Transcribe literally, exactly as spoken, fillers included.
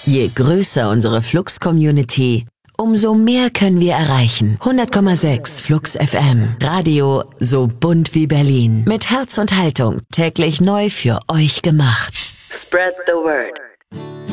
Je größer unsere Flux-Community, umso mehr können wir erreichen. hundert Komma sechs Flux F M. Radio so bunt wie Berlin. Mit Herz und Haltung täglich neu für euch gemacht. Spread the word.